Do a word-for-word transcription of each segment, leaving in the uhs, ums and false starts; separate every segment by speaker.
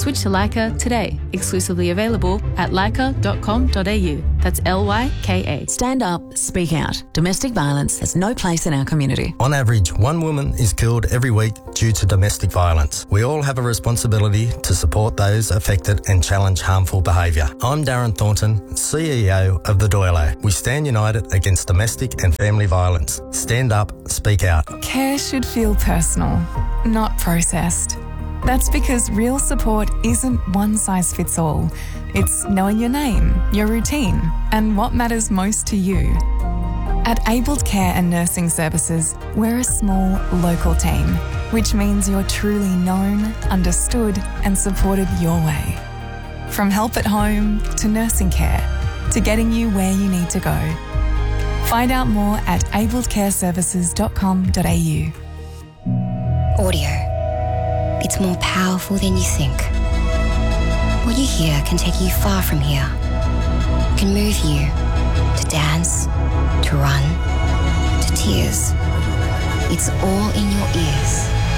Speaker 1: Switch to Lyca today. Exclusively available at lyca dot com dot a u. That's L Y K A.
Speaker 2: Stand up, speak out. Domestic violence has no place in our community.
Speaker 3: On average, one woman is killed every week due to domestic violence. We all have a responsibility to support those affected and challenge harmful behaviour. I'm Darren Thornton, C E O of the Doyle. We stand united against domestic and family violence. Stand up, speak out.
Speaker 4: Care should feel personal, not processed. That's because real support isn't one size fits all. It's knowing your name, your routine, and what matters most to you. At Abled Care and Nursing Services, we're a small, local team, which means you're truly known, understood, and supported your way. From help at home to nursing care to getting you where you need to go. Find out more at abled care services dot com dot a u.
Speaker 5: Audio. It's more powerful than you think. What you hear can take you far from here. It can move you to dance, to run, to tears. It's all in your ears.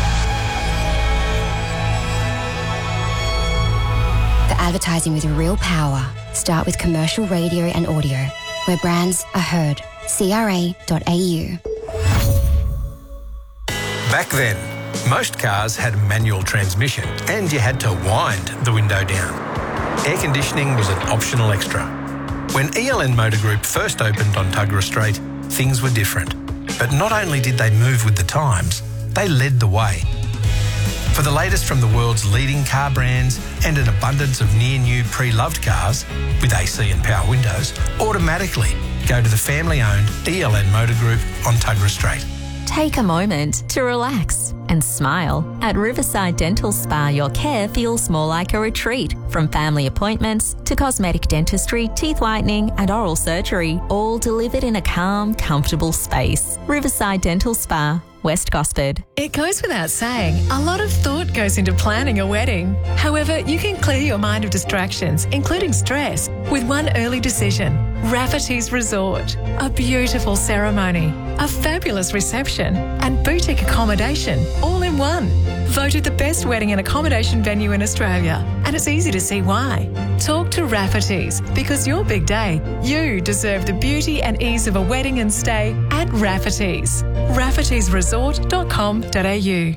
Speaker 5: For advertising with real power, start with commercial radio and audio, where brands are heard. C R A dot A U.
Speaker 6: Back then, most cars had a manual transmission and you had to wind the window down. Air conditioning was an optional extra. When E L N Motor Group first opened on Tuggerah Street, things were different. But not only did they move with the times, they led the way. For the latest from the world's leading car brands and an abundance of near-new pre-loved cars with A C and power windows, automatically go to the family-owned E L N Motor Group on Tuggerah Street.
Speaker 7: Take a moment to relax and smile. At Riverside Dental Spa, your care feels more like a retreat. From family appointments to cosmetic dentistry, teeth whitening and oral surgery, all delivered in a calm, comfortable space. Riverside Dental Spa, West Gosford.
Speaker 8: It goes without saying, a lot of thought goes into planning a wedding. However, you can clear your mind of distractions, including stress, with one early decision. Rafferty's Resort. A beautiful ceremony, a fabulous reception, and boutique accommodation, all in one. Voted the best wedding and accommodation venue in Australia, and it's easy to see why. Talk to Rafferty's, because your big day, you deserve the beauty and ease of a wedding and stay at Rafferty's. raffertys resort dot com dot a u.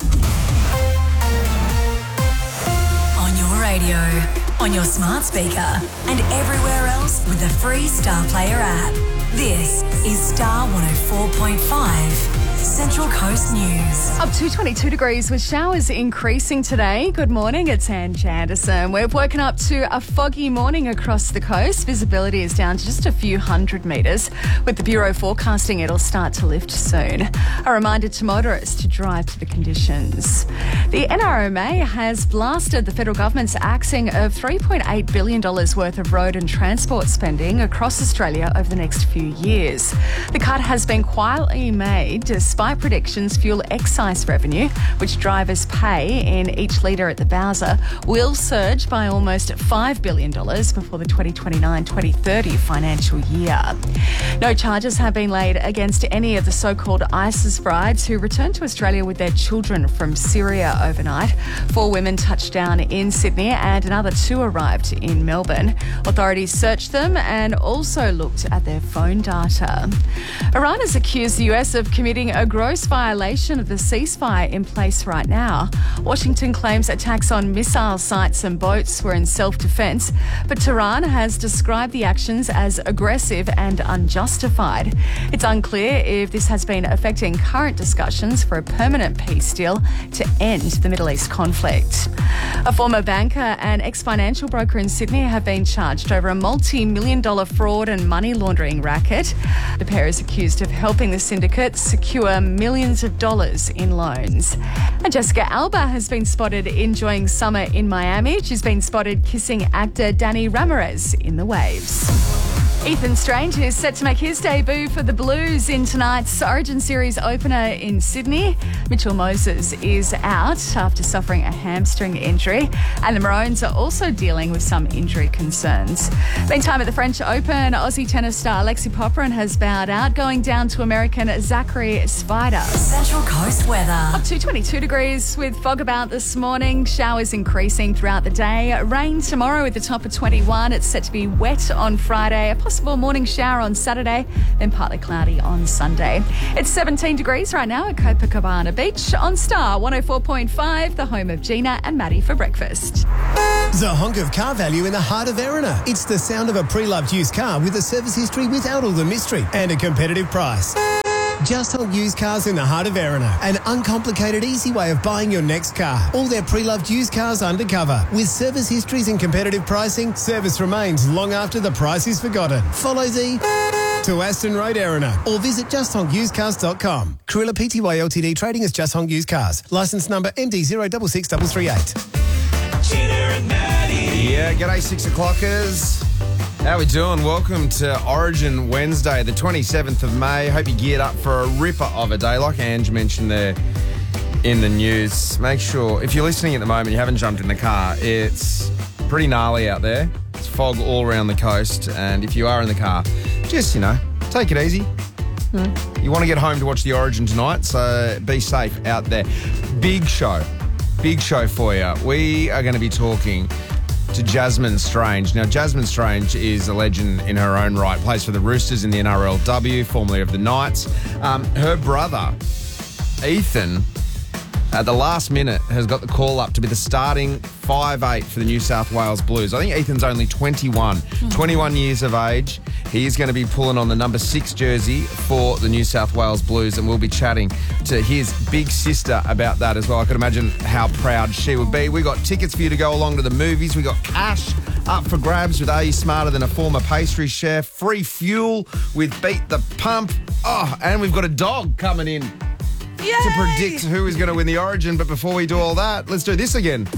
Speaker 9: On your radio, on your smart speaker, and everywhere else with the free Star Player app. This is Star one oh four point five. Central Coast News.
Speaker 10: Up to twenty-two degrees with showers increasing today. Good morning, it's Ange Anderson. We've woken up to a foggy morning across the coast. Visibility is down to just a few hundred metres. With the Bureau forecasting, it'll start to lift soon. A reminder to motorists to drive to the conditions. The N R M A has blasted the federal government's axing of three point eight billion dollars worth of road and transport spending across Australia over the next few years. The cut has been quietly made despite predictions fuel excise revenue, which drivers pay in each litre at the Bowser, will surge by almost five billion dollars before the twenty twenty-nine twenty thirty financial year. No charges have been laid against any of the so-called ISIS brides who returned to Australia with their children from Syria overnight. Four women touched down in Sydney and another two arrived in Melbourne. Authorities searched them and also looked at their phone data. Iran has accused the U S of committing a gross violation of the ceasefire in place right now. Washington claims attacks on missile sites and boats were in self-defence, but Tehran has described the actions as aggressive and unjustified. It's unclear if this has been affecting current discussions for a permanent peace deal to end the Middle East conflict. A former banker and ex-financial broker in Sydney have been charged over a multi-million dollar fraud and money laundering racket. The pair is accused of helping the syndicate secure millions of dollars in loans. And Jessica Alba has been spotted enjoying summer in Miami. She's been spotted kissing actor Danny Ramirez in the waves. Ethan Strange is set to make his debut for the Blues in tonight's Origin Series opener in Sydney. Mitchell Moses is out after suffering a hamstring injury, and the Maroons are also dealing with some injury concerns. Meantime, at the French Open, Aussie tennis star Alexi Popyrin has bowed out, going down to American Zachary Spider.
Speaker 9: Central Coast weather.
Speaker 10: Up to twenty-two degrees with fog about this morning. Showers increasing throughout the day. Rain tomorrow at the top of twenty-one. It's set to be wet on Friday. A possible morning shower on Saturday, then partly cloudy on Sunday. It's seventeen degrees right now at Copacabana Beach on Star one oh four point five, the home of Gina and Maddie for breakfast.
Speaker 11: The honk of car value in the heart of Erina. It's the sound of a pre-loved used car with a service history without all the mystery and a competitive price. Just Honk Used Cars in the heart of Erina. An uncomplicated, easy way of buying your next car. All their pre-loved used cars undercover. With service histories and competitive pricing, service remains long after the price is forgotten. Follow the to Aston Road, Erina, or visit just honk used cars dot com. Carilla Pty Ltd trading as Just Honk Used Cars. Licence number M D zero six six three three eight.
Speaker 12: Yeah, g'day six o'clockers. How we doing? Welcome to Origin Wednesday, the twenty-seventh of May. Hope you geared up for a ripper of a day, like Ange mentioned there in the news. Make sure, if you're listening at the moment, you haven't jumped in the car, it's pretty gnarly out there. It's fog all around the coast, and if you are in the car, just, you know, take it easy. Mm. You want to get home to watch the Origin tonight, so be safe out there. Big show. Big show for you. We are going to be talking to Jasmine Strange. Now, Jasmine Strange is a legend in her own right. Plays for the Roosters in the N R L W, formerly of the Knights. Um, her brother, Ethan, at the last minute has got the call up to be the starting five eight for the New South Wales Blues. I think Ethan's only twenty-one. Mm-hmm. twenty-one years of age. He's going to be pulling on the number six jersey for the New South Wales Blues, and we'll be chatting to his big sister about that as well. I could imagine how proud she would be. We got tickets for you to go along to the movies. We got cash up for grabs with Are You Smarter Than a Former Pastry Chef? Free fuel with Beat the Pump. Oh, and we've got a dog coming in
Speaker 13: Yay!
Speaker 12: to predict who is going to win the Origin. But before we do all that, let's do this again.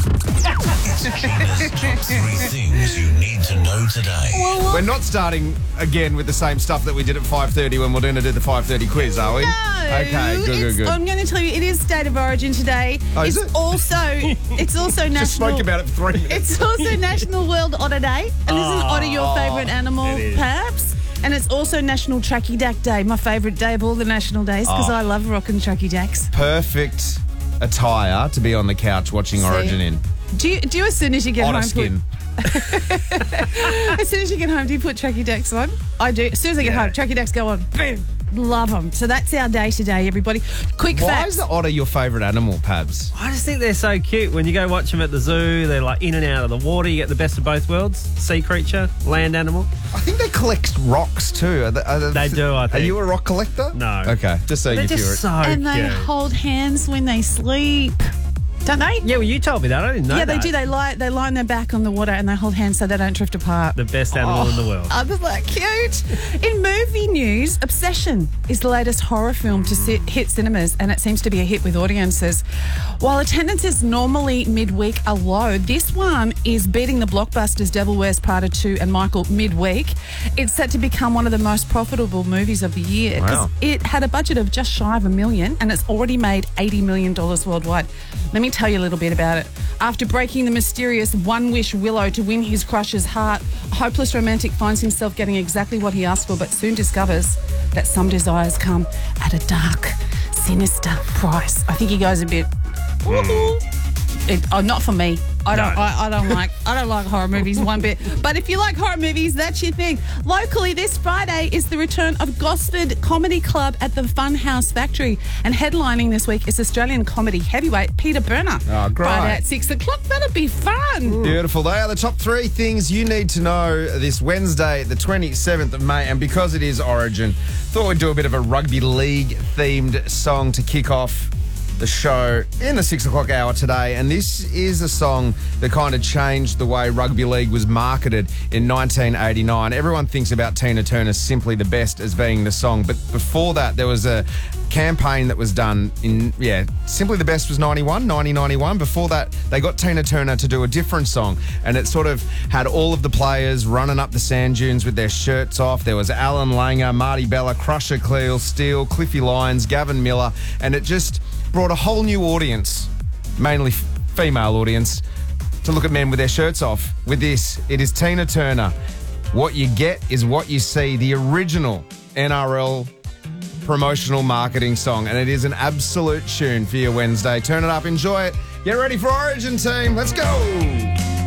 Speaker 14: Three things you need to know today.
Speaker 12: Well, we're not starting again with the same stuff that we did at five thirty when we're going to do the five thirty quiz, are we?
Speaker 13: No.
Speaker 12: Okay, good, good, good.
Speaker 13: I'm going to tell you, it is State of Origin today.
Speaker 12: Oh, is
Speaker 13: it's
Speaker 12: it?
Speaker 13: also it's also national.
Speaker 12: Just spoke about it for three minutes.
Speaker 13: It's also National World Otter Day, and isn't
Speaker 12: Oh,
Speaker 13: otter your favourite animal,
Speaker 12: it is.
Speaker 13: perhaps? And it's also National Tracky Dack Day, my favourite day of all the national days, because
Speaker 12: Oh.
Speaker 13: I love rocking Tracky Dacks.
Speaker 12: Perfect attire to be on the couch watching
Speaker 13: See?
Speaker 12: Origin in.
Speaker 13: Do you, do you as soon as you get
Speaker 12: Otter
Speaker 13: home
Speaker 12: skin.
Speaker 13: put as soon as you get home, do you put Tracky Dacks on? I do. As soon as I get
Speaker 12: Yeah.
Speaker 13: home, Tracky Dacks go on. Boom. Love them. So that's our day today, everybody. Quick
Speaker 12: Why
Speaker 13: facts.
Speaker 12: is the otter your favourite animal, Pabs?
Speaker 15: I just think they're so cute. When you go watch them at the zoo, they're like in and out of the water. You get the best of both worlds. Sea creature, land animal.
Speaker 12: I think they collect rocks too. Are they, are
Speaker 15: They do, I think.
Speaker 12: Are you a rock collector?
Speaker 15: No.
Speaker 12: Okay, just so
Speaker 15: They're
Speaker 12: you
Speaker 15: just
Speaker 12: feel it.
Speaker 15: so
Speaker 13: and they
Speaker 15: cute.
Speaker 13: hold hands when they sleep. Don't they?
Speaker 15: Yeah, well, you told me that. I didn't know
Speaker 13: yeah,
Speaker 15: that.
Speaker 13: they do. They lie. They lie on their back on the water and they hold hands so they don't drift apart.
Speaker 15: The best animal in the world.
Speaker 13: Oh, isn't that cute? In movie news, Obsession is the latest horror film to sit, hit cinemas, and it seems to be a hit with audiences. While attendance is normally midweek a low, this one is beating the blockbusters Devil Wears Prada two and Michael midweek. It's set to become one of the most profitable movies of the year.
Speaker 12: Wow.
Speaker 13: It had a budget of just shy of a million, and it's already made eighty million dollars worldwide. Let me tell you a little bit about it. After breaking the mysterious one-wish Willow to win his crush's heart, a hopeless romantic finds himself getting exactly what he asked for, but soon discovers that some desires come at a dark, sinister price. I think he goes a bit, woohoo. It, oh, not for me. I don't.
Speaker 15: No.
Speaker 13: I, I don't like. I don't like horror movies one bit. But if you like horror movies, that's your thing. Locally, this Friday is the return of Gosford Comedy Club at the Funhouse Factory, and headlining this week is Australian comedy heavyweight Peter Berner.
Speaker 12: Oh, great.
Speaker 13: Friday at six o'clock. That'll be fun.
Speaker 12: Beautiful. They are the top three things you need to know this Wednesday, the twenty-seventh of May. And because it is Origin, thought we'd do a bit of a rugby league themed song to kick off the show in the six o'clock hour today. And this is a song that kind of changed the way rugby league was marketed in nineteen eighty-nine. Everyone thinks about Tina Turner's Simply the Best as being the song, but before that there was a campaign that was done in, yeah, Simply the Best was ninety-one, ninety ninety-one. Before that, they got Tina Turner to do a different song, and it sort of had all of the players running up the sand dunes with their shirts off. There was Alan Langer, Marty Bella, Crusher Cleo, Steele, Cliffy Lyons, Gavin Miller, and it just brought a whole new audience, mainly f- female audience, to look at men with their shirts off. With this, it is Tina Turner. What you get is what you see, the original N R L promotional marketing song, and it is an absolute tune for your Wednesday. Turn it up, enjoy it. Get ready for Origin, team. Let's go.